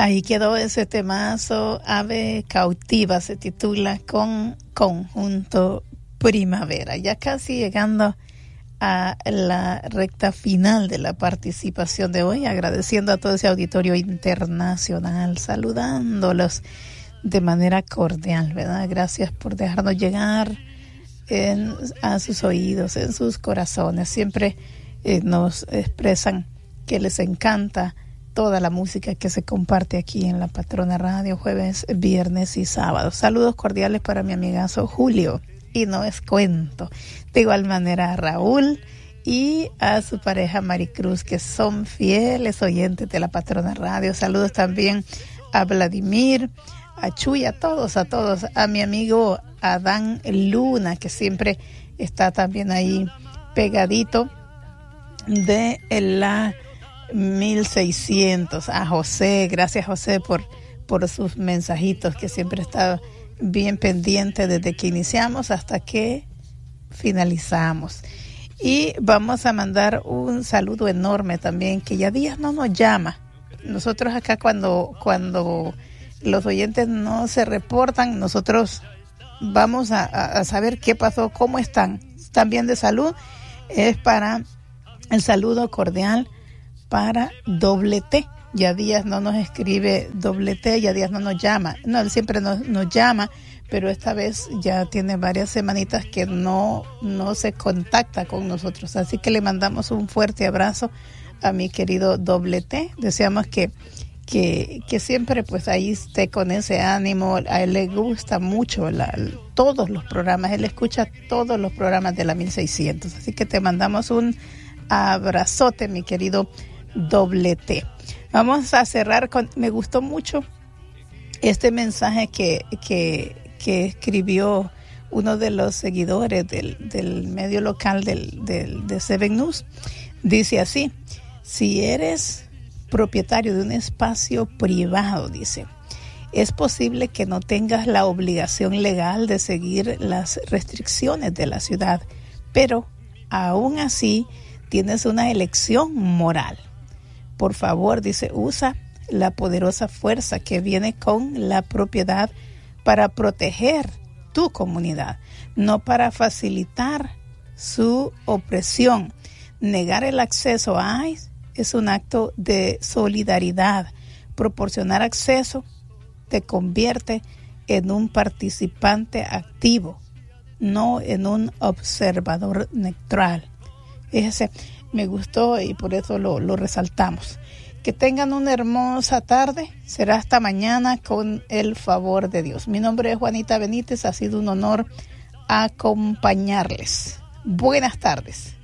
Ahí quedó ese temazo, Ave Cautiva, se titula con Conjunto Primavera. Ya casi llegando a la recta final de la participación de hoy, agradeciendo a todo ese auditorio internacional, saludándolos de manera cordial, ¿verdad? Gracias por dejarnos llegar a sus oídos, en sus corazones. Siempre nos expresan que les encanta toda la música que se comparte aquí en La Patrona Radio, jueves, viernes y sábado. Saludos cordiales para mi amigazo Julio, y no es cuento. De igual manera a Raúl y a su pareja Maricruz, que son fieles oyentes de La Patrona Radio. Saludos también a Vladimir, a Chuy, a todos, a mi amigo Adán Luna, que siempre está también ahí pegadito de la 1600, a José, gracias José por sus mensajitos, que siempre está bien pendiente desde que iniciamos hasta que finalizamos. Y vamos a mandar un saludo enorme también, que ya días no nos llama. Nosotros acá cuando los oyentes no se reportan, nosotros vamos a saber qué pasó, cómo están bien de salud. Es para el saludo cordial para Doble T. Ya días no nos escribe Doble T, ya días no nos llama. No, él siempre nos llama, pero esta vez ya tiene varias semanitas que no se contacta con nosotros. Así que le mandamos un fuerte abrazo a mi querido Doble T. Deseamos que siempre pues ahí esté con ese ánimo. A él le gusta mucho todos los programas. Él escucha todos los programas de la 1600. Así que te mandamos un abrazote, mi querido Doble T. Vamos a cerrar me gustó mucho este mensaje que escribió uno de los seguidores del medio local de Seven News. Dice así: si eres propietario de un espacio privado, dice, es posible que no tengas la obligación legal de seguir las restricciones de la ciudad, pero aún así tienes una elección moral. Por favor, dice, usa la poderosa fuerza que viene con la propiedad para proteger tu comunidad, no para facilitar su opresión. Negar el acceso a ICE es un acto de solidaridad. Proporcionar acceso te convierte en un participante activo, no en un observador neutral. Ese me gustó y por eso lo resaltamos. Que tengan una hermosa tarde. Será hasta mañana con el favor de Dios. Mi nombre es Juanita Benítez. Ha sido un honor acompañarles. Buenas tardes.